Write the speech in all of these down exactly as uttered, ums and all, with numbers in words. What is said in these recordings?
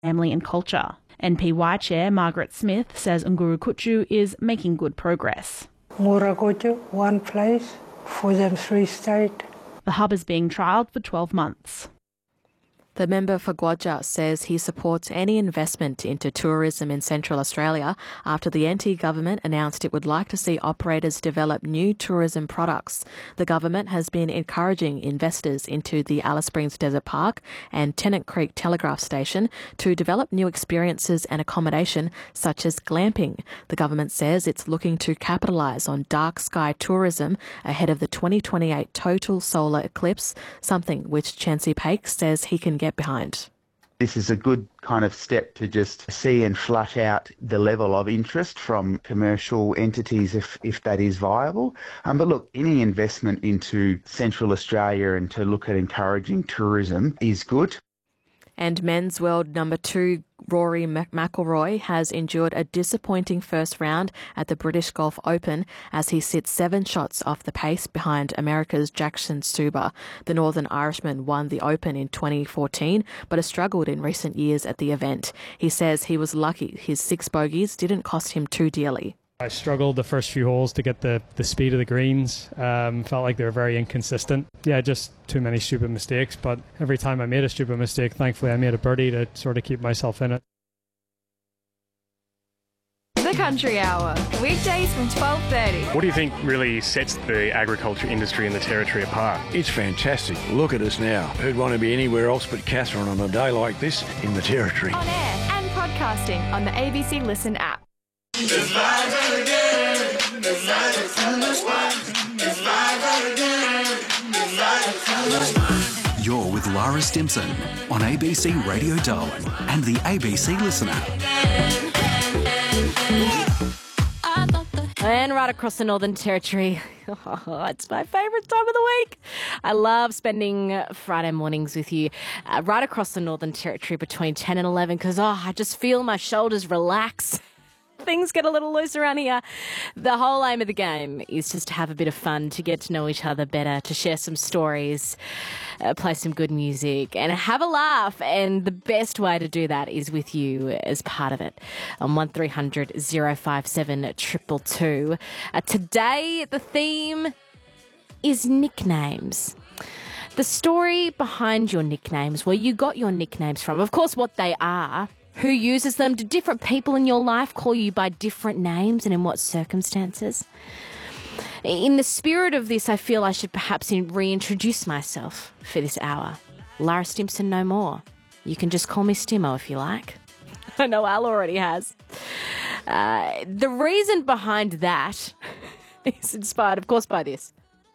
family and culture. N P Y Chair Margaret Smith says Nguru Kutju is making good progress. Nguru Kutju, one place for them three states. The hub is being trialled for twelve months. The member for Gwadja says he supports any investment into tourism in Central Australia after the N T government announced it would like to see operators develop new tourism products. The government has been encouraging investors into the Alice Springs Desert Park and Tennant Creek Telegraph Station to develop new experiences and accommodation such as glamping. The government says it's looking to capitalise on dark sky tourism ahead of the twenty twenty-eight total solar eclipse, something which Chansey Paik says he can get behind. This is a good kind of step to just see and flush out the level of interest from commercial entities if, if that is viable. Um, but look, any investment into Central Australia and to look at encouraging tourism is good. And men's world number two Rory McIlroy has endured a disappointing first round at the British Golf Open as he sits seven shots off the pace behind America's Jackson Suba. The Northern Irishman won the Open in twenty fourteen but has struggled in recent years at the event. He says he was lucky his six bogeys didn't cost him too dearly. I struggled the first few holes to get the, the speed of the greens. Um, felt like they were very inconsistent. Yeah, just too many stupid mistakes. But every time I made a stupid mistake, thankfully I made a birdie to sort of keep myself in it. The Country Hour, weekdays from twelve thirty. What do you think really sets the agriculture industry in the Territory apart? It's fantastic. Look at us now. Who'd want to be anywhere else but Catherine on a day like this in the Territory? On air and podcasting on the A B C Listen app. It's live again. It's live It's live again. It's live You're with Lara Stimson on A B C Radio Darwin and the A B C Listen app. And right across the Northern Territory, oh, it's my favourite time of the week. I love spending Friday mornings with you uh, right across the Northern Territory between ten and eleven because, oh, I just feel my shoulders relax. Things get a little loose around here. The whole aim of the game is just to have a bit of fun, to get to know each other better, to share some stories, uh, play some good music and have a laugh. And the best way to do that is with you as part of it on one three hundred oh five seven two two two. Uh, today, the theme is nicknames. The story behind your nicknames, where you got your nicknames from, of course, what they are, who uses them, do different people in your life call you by different names and in what circumstances? In the spirit of this, I feel I should perhaps reintroduce myself for this hour. Lara Stimson no more. You can just call me Stimo if you like. I know Al already has. Uh, the reason behind that is inspired, of course, by this.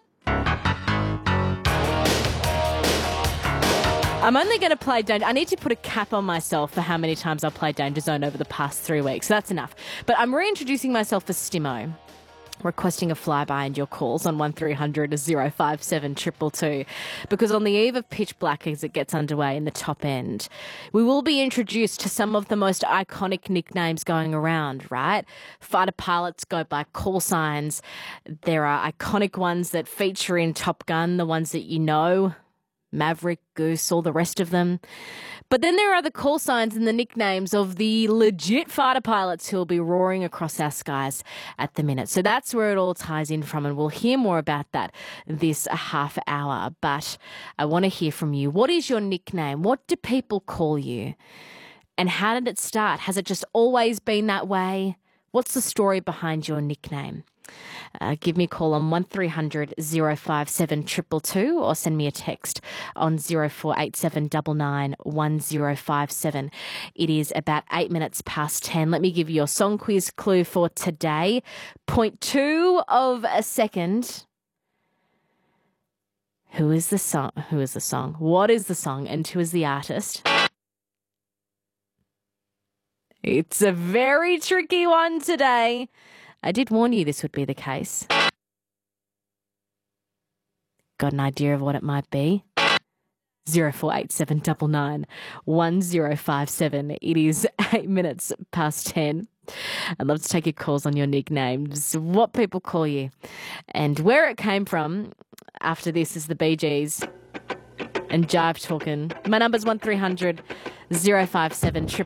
I'm only going to play Danger. I need to put a cap on myself for how many times I've played Danger Zone over the past three weeks. That's enough. But I'm reintroducing myself as Stimo, requesting a flyby and your calls on one three hundred oh five seven two two two. Because on the eve of Pitch Black as it gets underway in the top end, we will be introduced to some of the most iconic nicknames going around, right? Fighter pilots go by call signs. There are iconic ones that feature in Top Gun, the ones that you know, Maverick, Goose, all the rest of them. But then there are the call signs and the nicknames of the legit fighter pilots who will be roaring across our skies at the minute. So that's where it all ties in from, and we'll hear more about that this half hour. But I want to hear from you. What is your nickname? What do people call you? And how did it start? Has it just always been that way? What's the story behind your nickname? Uh, give me a call on one three hundred oh five seven two two two or send me a text on oh four eight seven nine nine one oh five seven. It is about eight minutes past ten. Let me give you your song quiz clue for today. Point two of a second. Who is the song? Who is the song? What is the song? And who is the artist? It's a very tricky one today. I did warn you this would be the case. Got an idea of what it might be? oh four eight seven nine nine one oh five seven. It is eight minutes past ten. I'd love to take your calls on your nicknames, what people call you, and where it came from. After this is the Bee Gees. and jive talking. My number's one three hundred, zero five seven,